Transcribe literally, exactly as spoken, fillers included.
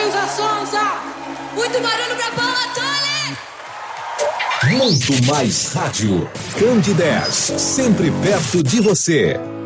Ilza Sonza. Muito barulho pra Paula Toller. Muito mais rádio. Candidez, sempre perto de você.